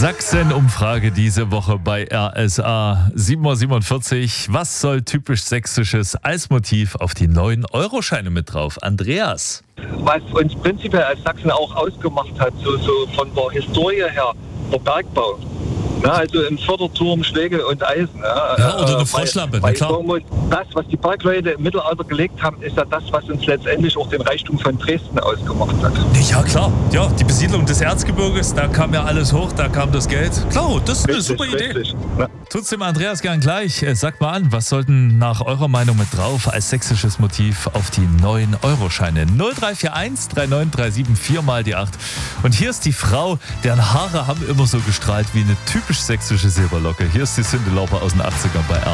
Sachsen-Umfrage diese Woche bei RSA. 7.47 Uhr. Was soll typisch Sächsisches als Motiv auf die 9-Euro-Scheine mit drauf? Andreas. Was uns prinzipiell als Sachsen auch ausgemacht hat, so von der Historie her, der Bergbau. Ja, also im Förderturm, Schlägel und Eisen. Ja, oder eine Froschlampe, na klar. Das, was die Bergleute im Mittelalter gelegt haben, ist ja das, was uns letztendlich auch den Reichtum von Dresden ausgemacht hat. Ja, klar. Ja, die Besiedlung des Erzgebirges, da kam ja alles hoch, da kam das Geld. Klar, das ist eine super Idee. Ja. Tut's dem Andreas gern gleich. Sagt mal an, was sollten nach eurer Meinung mit drauf als sächsisches Motiv auf die 9-Euro-Scheine? 0341 3937 4 mal die 8. Und hier ist die Frau, deren Haare haben immer so gestrahlt wie eine typisch sächsische Silberlocke. Hier ist die Cyndi Lauper aus den 80ern bei R.